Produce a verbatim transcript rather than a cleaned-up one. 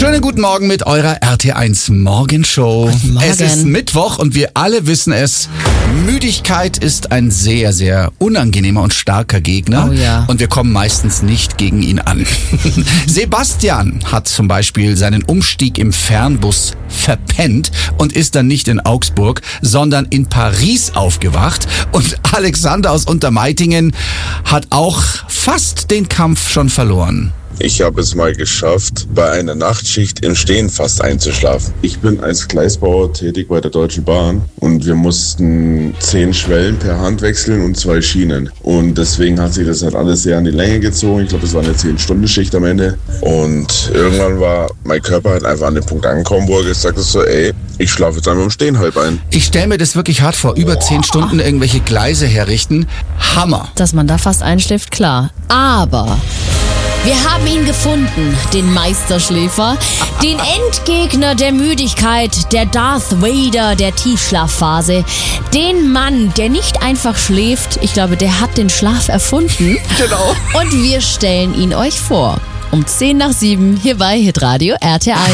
Schönen guten Morgen mit eurer R T eins Morgenshow. Guten Morgen. Es ist Mittwoch und wir alle wissen es. Müdigkeit ist ein sehr, sehr unangenehmer und starker Gegner. Oh ja. Und wir kommen meistens nicht gegen ihn an. Sebastian hat zum Beispiel seinen Umstieg im Fernbus verpennt und ist dann nicht in Augsburg, sondern in Paris aufgewacht. Und Alexander aus Untermeitingen hat auch fast den Kampf schon verloren. Ich habe es mal geschafft, bei einer Nachtschicht im Stehen fast einzuschlafen. Ich bin als Gleisbauer tätig bei der Deutschen Bahn und wir mussten zehn Schwellen per Hand wechseln und zwei Schienen. Und deswegen hat sich das halt alles sehr an die Länge gezogen. Ich glaube, es war eine zehn-Stunden-Schicht am Ende. Und irgendwann war mein Körper halt einfach an den Punkt angekommen, wo er gesagt hat so, ey, ich schlafe jetzt einfach im Stehen halb ein. Ich stelle mir das wirklich hart vor, über zehn Stunden irgendwelche Gleise herrichten. Hammer. Dass man da fast einschläft, klar. Aber wir haben ihn gefunden, den Meisterschläfer, den Endgegner der Müdigkeit, der Darth Vader der Tiefschlafphase, den Mann, der nicht einfach schläft. Ich glaube, der hat den Schlaf erfunden. Genau. Und wir stellen ihn euch vor. Um zehn nach sieben hier bei Hitradio R T eins.